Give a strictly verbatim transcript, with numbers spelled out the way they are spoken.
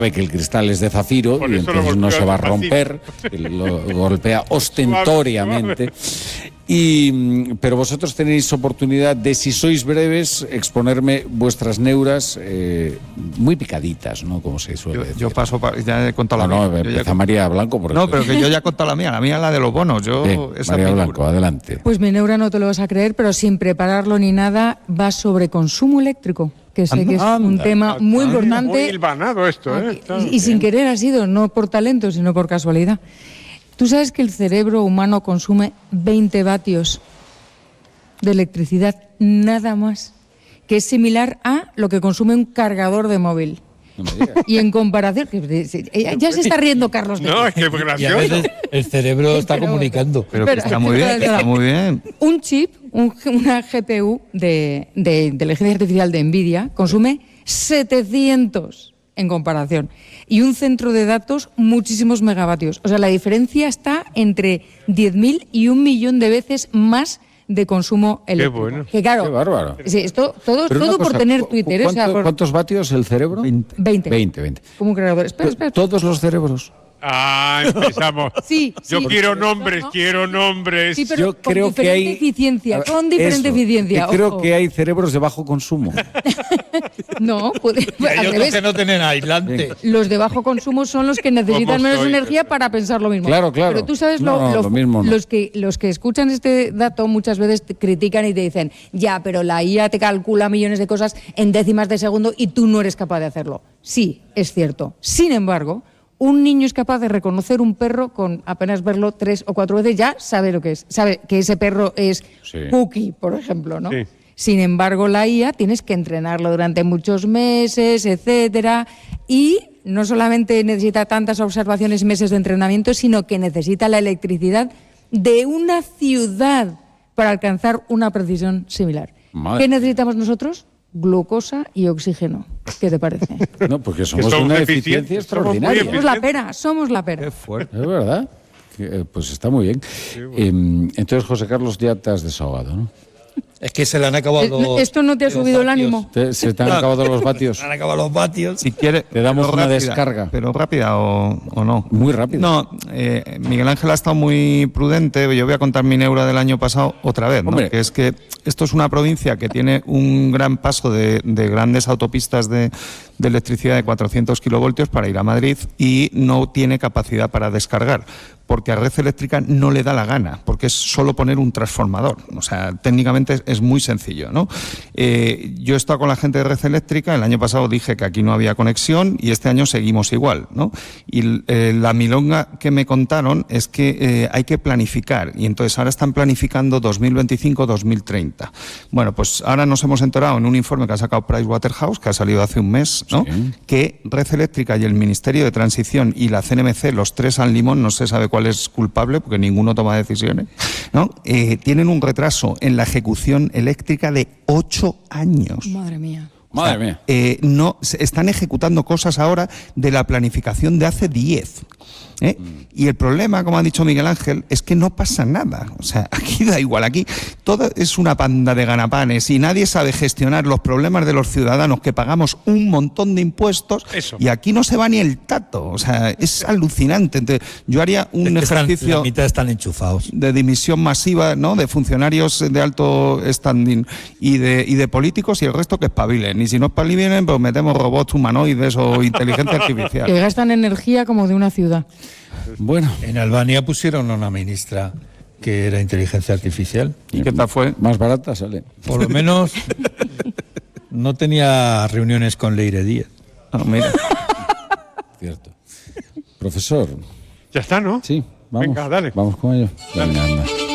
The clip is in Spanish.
que el cristal es de zafiro y entonces no se va a romper, lo golpea ostentoriamente. Y, pero vosotros tenéis oportunidad de, si sois breves, exponerme vuestras neuras eh, muy picaditas, ¿no? Como se suele yo, decir. Yo paso, ya he contado no, la no, mía. empieza ya... María Blanco. Por no, pero que yo ya he contado la mía. La mía es la de los bonos. Yo, Bien, esa María es Blanco, neura. adelante. Pues mi neura no te lo vas a creer, pero sin prepararlo ni nada, va sobre consumo eléctrico, que sé Anda, que es anda, un tema muy Muy importante. hilvanado esto, ¿eh? Está Y, y sin querer ha sido, no por talento, sino por casualidad. Tú sabes que el cerebro humano consume veinte vatios de electricidad, nada más, que es similar a lo que consume un cargador de móvil. No me digas. Y en comparación, ya se está riendo Carlos. No, es que es Y a gracioso. veces el cerebro está Pero- comunicando. Pero que Espera, está muy bien, que espera, está muy bien. Un chip, un- una G P U de, de inteligencia artificial de NVIDIA consume setecientos en comparación. Y un centro de datos, muchísimos megavatios. O sea, la diferencia está entre diez mil y un millón de veces más de consumo eléctrico. bueno. Que claro, Qué bárbaro. sí, esto, todo Pero todo una por cosa, tener ¿cu- Twitter. ¿eh? O sea, ¿cuánto- por- ¿Cuántos vatios el cerebro? veinte. veinte. veinte, veinte. Como un cargador. Espera, espera. Todos los cerebros. Ah, empezamos. Sí, Yo sí. quiero nombres, No, no. quiero nombres. Sí, pero Yo con creo que diferente hay eficiencia, A ver, con diferente eso, eficiencia. que creo ojo. que hay cerebros de bajo consumo. No, puede, Y hay al otros revés. que no tienen aislante. Los de bajo consumo son los que necesitan ¿Cómo menos soy? energía para pensar lo mismo. Claro, claro. Pero tú sabes, No, lo, no, lo- lo mismo no. los, que, los que escuchan este dato muchas veces te critican y te dicen, ya, pero la I A te calcula millones de cosas en décimas de segundo y tú no eres capaz de hacerlo. Sí, es cierto. Sin embargo, un niño es capaz de reconocer un perro con apenas verlo tres o cuatro veces, ya sabe lo que es. Sabe que ese perro es Sí. Cookie, por ejemplo, ¿no? Sí. Sin embargo, la I A tienes que entrenarlo durante muchos meses, etcétera, y no solamente necesita tantas observaciones y meses de entrenamiento, sino que necesita la electricidad de una ciudad para alcanzar una precisión similar. Madre. ¿Qué necesitamos nosotros? Glucosa y oxígeno. ¿Qué te parece? No, porque somos somos una eficientes, eficiencia somos muy extraordinaria. Somos la pera, somos la pera. Qué fuerte. Es verdad. Que, eh, Pues está muy bien. Eh, entonces, José Carlos, ya te has desahogado, ¿no? Es que se le han acabado. Eh, ¿Esto no te ha los subido el vatios. ánimo? Te- se te han acabado los vatios. Se le han acabado los vatios. Si quiere, Te damos pero una rápida, descarga. Pero rápida o, o no. Muy rápida. No, eh, Miguel Ángel ha estado muy prudente. Yo voy a contar mi neura del año pasado otra vez, ¿no? Hombre. Que es que esto es una provincia que tiene un gran paso de, de grandes autopistas de, de electricidad de cuatrocientos kilovoltios para ir a Madrid y no tiene capacidad para descargar, porque a Red Eléctrica no le da la gana, porque es solo poner un transformador. O sea, técnicamente es, es muy sencillo, ¿no? Eh, yo he estado con la gente de Red Eléctrica, el año pasado dije que aquí no había conexión y este año seguimos igual, ¿no? Y eh, la milonga que me contaron es que eh, hay que planificar, y entonces ahora están planificando dos mil veinticinco dos mil treinta. Bueno, pues ahora nos hemos enterado en un informe que ha sacado Pricewaterhouse, que ha salido hace un mes, ¿no? Sí. Que Red Eléctrica y el Ministerio de Transición y la C N M C, los tres al limón, no se sabe cuál es culpable porque ninguno toma decisiones, ¿no? Eh, tienen un retraso en la ejecución eléctrica de ocho años. Madre mía. Madre mía. Eh, no, se están ejecutando cosas ahora de la planificación de hace diez. ¿eh? Y el problema, como ha dicho Miguel Ángel, es que no pasa nada. O sea, aquí da igual, aquí todo es una panda de ganapanes y nadie sabe gestionar los problemas de los ciudadanos que pagamos un montón de impuestos. Eso. Y aquí no se va ni el tato. O sea, es alucinante. Entonces, yo haría un Es que están- ejercicio la mitad están enchufados. de dimisión masiva, ¿no? De funcionarios de alto standing y de, y de políticos y el resto que espabilen. Y si no espabilen, pues metemos robots humanoides o inteligencia Que artificial. gastan energía como de una ciudad. Bueno, En Albania pusieron a una ministra que era inteligencia artificial. ¿Y qué tal fue? más barata sale. Por lo menos no tenía reuniones con Leire Díaz. Ah, mira. Cierto. Profesor, Ya está, ¿no? sí, vamos. Venga, dale. Vamos con ello. Venga, anda.